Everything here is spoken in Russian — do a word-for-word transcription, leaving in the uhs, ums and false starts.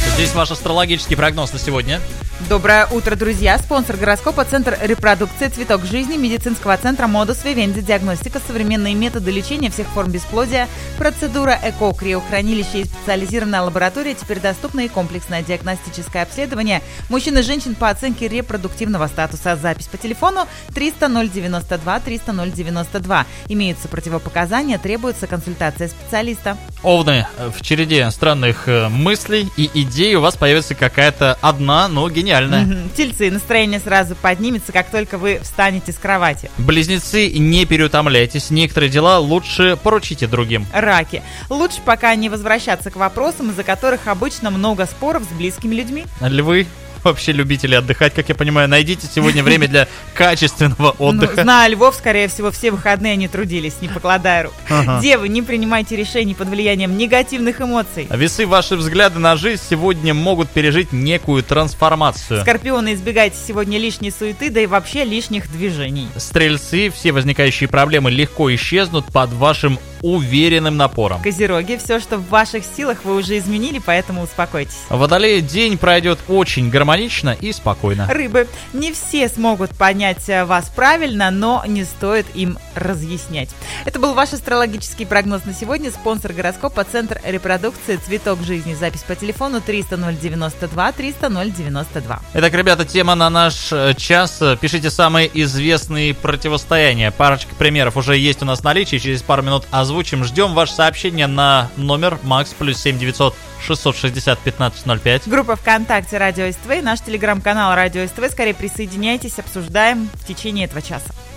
Здесь ваш астрологический прогноз на сегодня. Доброе утро, друзья! Спонсор гороскопа — Центр репродукции «Цветок жизни» медицинского центра Модус Вивенди. Диагностика, современные методы лечения всех форм бесплодия, процедура ЭКО, криохранилище и специализированная лаборатория. Теперь доступно и комплексное диагностическое обследование мужчин и женщин по оценке репродуктивного статуса. Запись по телефону триста ноль девяносто два триста ноль девяносто два. Имеются противопоказания, требуется консультация специалиста. Овны, в череде странных мыслей и идей у вас появится какая-то одна, но гениальная. Тельцы, настроение сразу поднимется, как только вы встанете с кровати. Близнецы, не переутомляйтесь, некоторые дела лучше поручите другим. Раки, лучше пока не возвращаться к вопросам, из-за которых обычно много споров с близкими людьми. Львы, вообще любители отдыхать, как я понимаю, найдите сегодня время для качественного отдыха. Ну, знаю львов, скорее всего, все выходные они трудились, не покладая рук. Ага. Девы, не принимайте решений под влиянием негативных эмоций. Весы, ваши взгляды на жизнь сегодня могут пережить некую трансформацию. Скорпионы, избегайте сегодня лишней суеты, да и вообще лишних движений. Стрельцы, все возникающие проблемы легко исчезнут под вашим уверенным напором. Козероги, все, что в ваших силах, вы уже изменили, поэтому успокойтесь. Водолеи, день пройдет очень гармонично и спокойно. Рыбы, не все смогут понять вас правильно, но не стоит им разъяснять. Это был ваш астрологический прогноз на сегодня. Спонсор гороскопа — Центр репродукции «Цветок жизни». Запись по телефону триста ноль девяносто два триста ноль девяносто два. Итак, ребята, тема на наш час. Пишите самые известные противостояния. Парочка примеров уже есть у нас в наличии. Через пару минут озвучим. Ждем ваше сообщение на номер Макс плюс семь девятьсот шестьсот шестьдесят пятнадцать ноль пять. Группа ВКонтакте «Радио СТВ», наш телеграм-канал «Радио СТВ». Скорее присоединяйтесь, обсуждаем в течение этого часа.